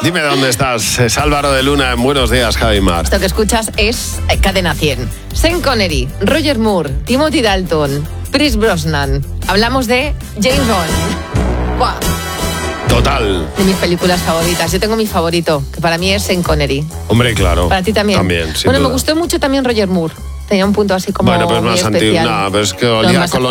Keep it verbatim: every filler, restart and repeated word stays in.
Dime dónde estás. Es Álvaro de Luna en Buenos Días, Javi Mar. Esto que escuchas es Cadena cien. Sean Connery, Roger Moore, Timothy Dalton, Pierce Brosnan. Hablamos de James Bond. ¡Buah! Total. De mis películas favoritas. Yo tengo mi favorito, que para mí es Sean Connery. Hombre, claro. Para ti también. También, sin Bueno, duda. me gustó mucho también Roger Moore. Tenía un punto así como Bueno, pero es muy más antiguo. especial. No, pero es que No, olía más a colonia